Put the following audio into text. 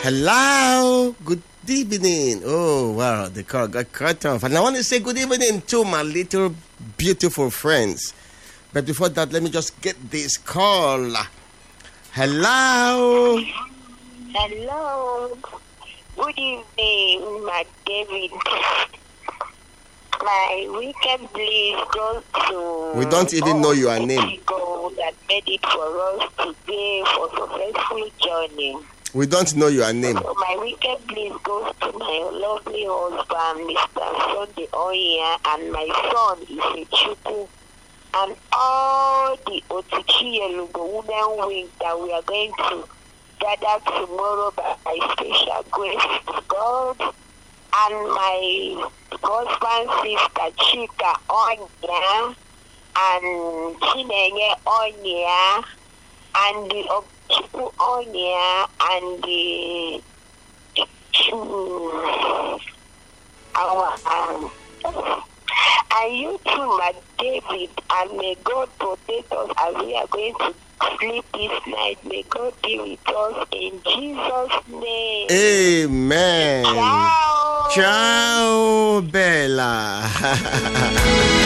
Hello, good evening. Oh, wow, the call got cut off. And I want to say good evening to my little beautiful friends. But before that, let me just get this call. Hello. Hello. Good evening, my David. My weekend bliss goes to... We don't even know your name. People that made it for us today for successful journey. We don't know your name. So my weekend bliss goes to my lovely husband, Mr. Sunday Oya, and my son, Ifechuku, and all the Otichi women wing that we are going to gather tomorrow by special grace of God, and my husband's sister, Chika Onya, and Chinenye Onya, and the Chiku Onya, and the and you too, my David, and may God protect us as we are going to sleep this night. May God be with us in Jesus' name. Amen. Ciao. Ciao, Bella.